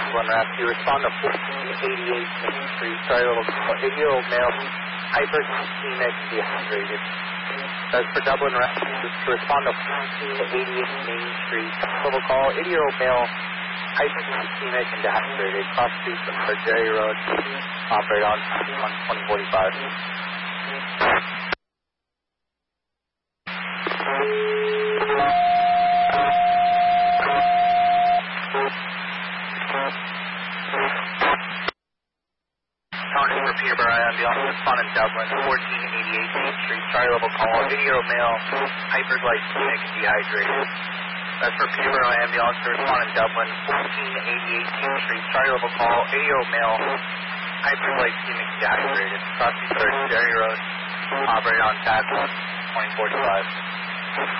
Dublin Rescue. Respond to 1488 Main Street. Sorry, little 8-year-old male, hyperglycemic, dehydrated. That's for Dublin Rescue. To respond to 1488 Main Street. Level call, 8-year-old male, hyperglycemic and dehydrated. Cross street for Jerry Road. Operate on 2045. County for Peterborough Ambulance, respond in Dublin, 1488 Main Street, Charlie level call, 8-year-old male, hyperglycemic, dehydrated. That's for Peterborough Ambulance, to respond in Dublin, 1488 Main Street, Charlie level call, 8-year-old male, hyperglycemic, dehydrated. Cross street for Jerry Road, operate on TAC 2045.